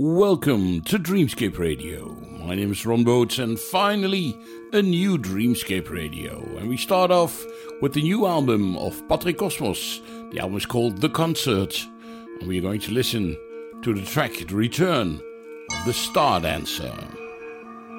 Welcome to Dreamscape Radio. My name is Ron Boats, and finally a new Dreamscape Radio. And we start off with the new album of Patrick Cosmos. The album is called The Concert, and we are going to listen to the track The Return of the Star Dancer.